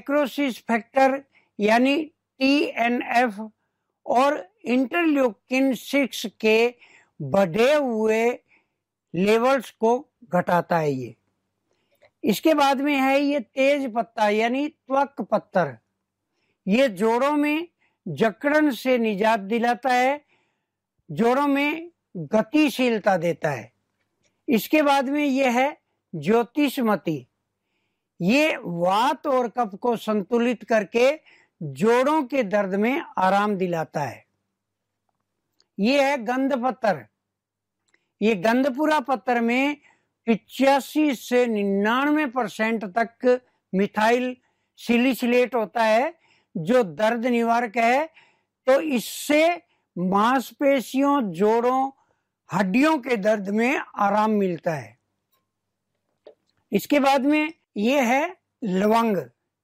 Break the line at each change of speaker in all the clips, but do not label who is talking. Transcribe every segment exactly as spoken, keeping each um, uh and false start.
माइक्रोसिस factor यानी T N F और interleukin six के बढ़े हुए लेवल्स को घटाता है ये। इसके बाद में है ये तेज पत्ता यानी त्वक पत्तर। ये जोड़ों में जकड़न से निजात दिलाता है, जोड़ों में गतिशीलता देता है। इसके बाद में ये है ज्योतिषमती। ये वात और कफ को संतुलित करके जोड़ों के दर्द में आराम दिलाता है। ये है गंध पत्तर। ये गंधपुरा पत्तर में पिचासी से निन्यानवे परसेंट तक मिथाइल सिलिसिलेट होता है जो दर्द निवारक है। तो इससे मांसपेशियों, जोड़ों, हड्डियों के दर्द में आराम मिलता है। इसके बाद में ये है लवंग।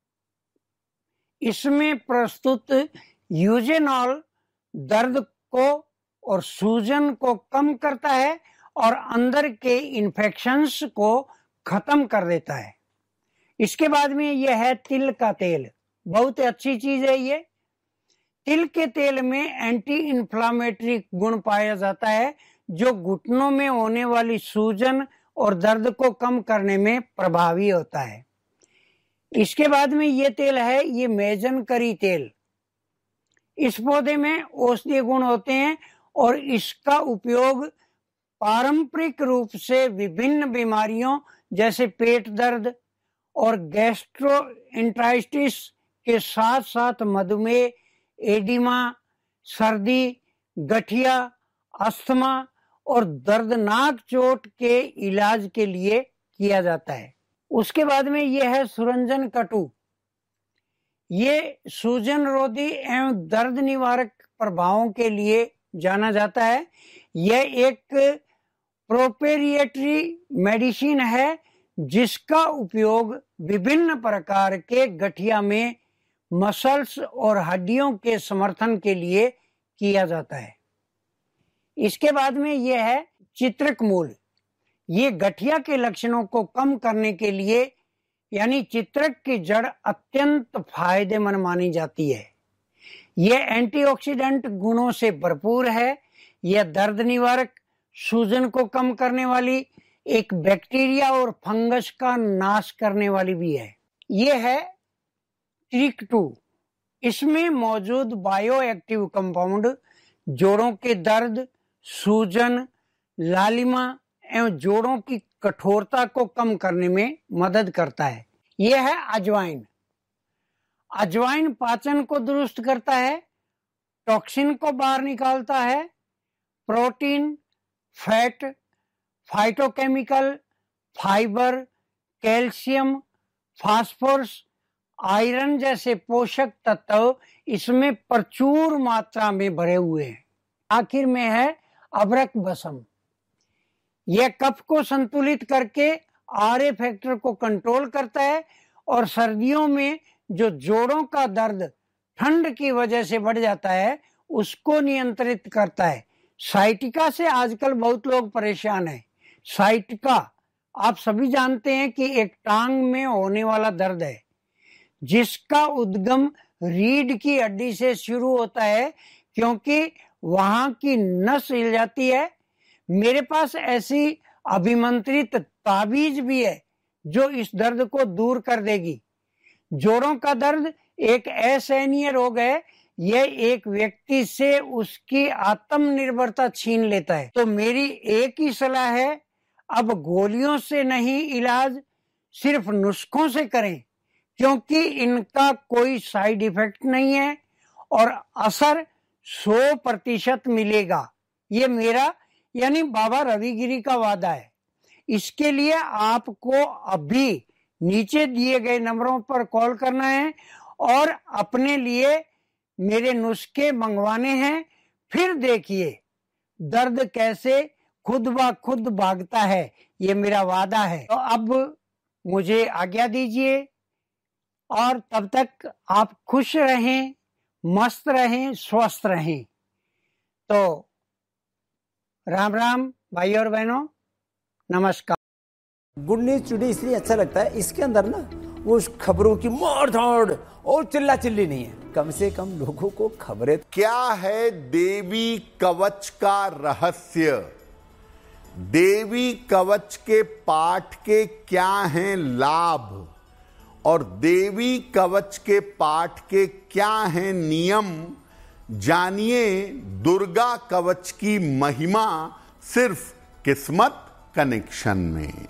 इसमें प्रस्तुत यूजेनॉल दर्द को और सूजन को कम करता है और अंदर के इन्फेक्शंस को खत्म कर देता है। इसके बाद में यह है तिल का तेल। बहुत अच्छी चीज है ये। तिल के तेल में एंटी इन्फ्लामेटरी गुण पाया जाता है जो घुटनों में होने वाली सूजन और दर्द को कम करने में प्रभावी होता है। इसके बाद में ये तेल है ये मेजन करी तेल। इस पौधे में औषधीय गुण होते हैं और इसका उपयोग पारंपरिक रूप से विभिन्न बीमारियों जैसे पेट दर्द और गैस्ट्रोएंटेराइटिस के साथ साथ मधुमेह, एडिमा, सर्दी, गठिया, अस्थमा और दर्दनाक चोट के इलाज के लिए किया जाता है। उसके बाद में यह है सुरंजन कटु। ये सूजन रोधी एवं दर्द निवारक प्रभावों के लिए जाना जाता है। यह एक प्रोपेरिएटरी मेडिसिन है जिसका उपयोग विभिन्न प्रकार के गठिया में मसल्स और हड्डियों के समर्थन के लिए किया जाता है। इसके बाद में यह है चित्रक मूल। ये गठिया के लक्षणों को कम करने के लिए यानी चित्रक की जड़ अत्यंत फायदेमंद मानी जाती है। यह एंटीऑक्सीडेंट गुणों से भरपूर है। यह दर्द निवारक, सूजन को कम करने वाली, एक बैक्टीरिया और फंगस का नाश करने वाली भी है। यह है ट्रिक टू। इसमें मौजूद बायोएक्टिव कंपाउंड जोड़ों के दर्द, सूजन, लालिमा एवं जोड़ों की कठोरता को कम करने में मदद करता है। यह है अजवाइन। अजवाइन पाचन को दुरुस्त करता है, टॉक्सिन को बाहर निकालता है, protein, fat, phytochemical, fibre, calcium, phosphorus, iron जैसे पोषक तत्व इसमें प्रचुर मात्रा में भरे हुए हैं। आखिर में है अबरक बसम। यह कफ को संतुलित करके आर ए फैक्टर को कंट्रोल करता है और सर्दियों में जो जोड़ों का दर्द ठंड की वजह से बढ़ जाता है उसको नियंत्रित करता है। साइटिका से आजकल बहुत लोग परेशान हैं। साइटिका आप सभी जानते हैं कि एक टांग में होने वाला दर्द है जिसका उद्गम रीढ़ की हड्डी से शुरू होता है क्योंकि वहां की नस हिल जाती है। मेरे पास ऐसी अभिमंत्रित ताबीज भी है जो इस दर्द को दूर कर देगी। जोड़ों का दर्द एक असहनीय रोग है। यह एक व्यक्ति से उसकी आत्मनिर्भरता छीन लेता है। तो मेरी एक ही सलाह है, अब गोलियों से नहीं इलाज सिर्फ नुस्खों से करें क्योंकि इनका कोई साइड इफेक्ट नहीं है और असर सौ प्रतिशत मिलेगा। ये मेरा यानी बाबा रविगिरी का वादा है। इसके लिए आपको अभी नीचे दिए गए नंबरों पर कॉल करना है और अपने लिए मेरे नुस्खे मंगवाने हैं। फिर देखिए दर्द कैसे खुद ब खुद भागता है। ये मेरा वादा है। तो अब मुझे आज्ञा दीजिए और तब तक आप खुश रहें, मस्त रहें, स्वस्थ रहें। तो राम राम भाई और बहनों, नमस्कार।
गुड न्यूज टुडे इसलिए अच्छा लगता है, इसके अंदर ना वो खबरों की मोड़ दौड़ और चिल्ला चिल्ली नहीं है। कम से कम लोगों को खबरें।
क्या है देवी कवच का रहस्य? देवी कवच के पाठ के क्या हैं लाभ और देवी कवच के पाठ के क्या हैं नियम? जानिए दुर्गा कवच की महिमा सिर्फ किस्मत कनेक्शन में।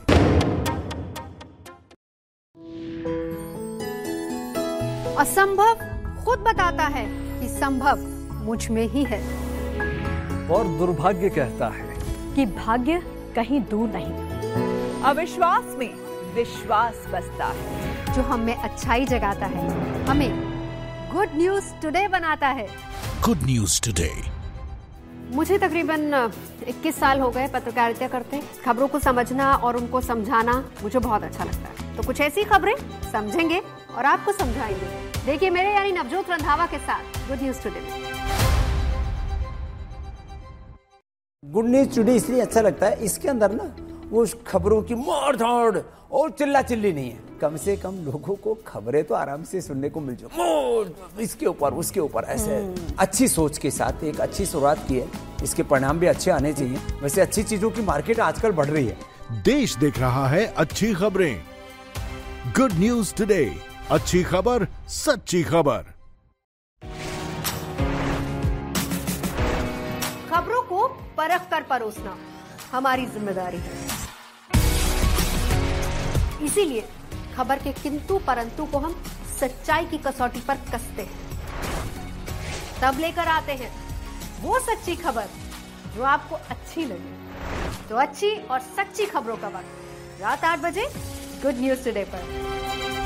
असंभव खुद बताता है कि संभव मुझ में ही है,
और दुर्भाग्य कहता है
कि भाग्य कहीं दूर नहीं।
अविश्वास में विश्वास बसता है।
जो हमें अच्छाई जगाता है, हमें गुड न्यूज टुडे बनाता है।
Good news today.
मुझे तकरीबन इक्कीस साल हो गए पत्रकारिता करते। खबरों को समझना और उनको समझाना मुझे बहुत अच्छा लगता है। तो कुछ ऐसी खबरें समझेंगे और आपको समझाएंगे। देखिए मेरे यानी नवजोत रंधावा के साथ गुड न्यूज टुडे में।
गुड न्यूज टुडे इसलिए अच्छा लगता है, इसके अंदर ना वो खबरों की मोड़ दौड़ और चिल्ला चिल्ली नहीं है। कम से कम लोगों को खबरें तो आराम से सुनने को मिल जाए। मोड़ इसके ऊपर उसके ऊपर ऐसे अच्छी सोच के साथ एक अच्छी शुरुआत की है। इसके परिणाम भी अच्छे आने चाहिए। वैसे अच्छी चीजों की मार्केट आजकल बढ़ रही है।
देश देख रहा है अच्छी खबरें। गुड न्यूज टुडे, अच्छी खबर सच्ची खबर।
खबरों को परख कर परोसना हमारी जिम्मेदारी है। इसीलिए खबर के किंतु परंतु को हम सच्चाई की कसौटी पर कसते हैं। तब लेकर आते हैं वो सच्ची खबर जो आपको अच्छी लगे। तो अच्छी और सच्ची खबरों का वक्त रात आठ बजे गुड न्यूज टुडे पर।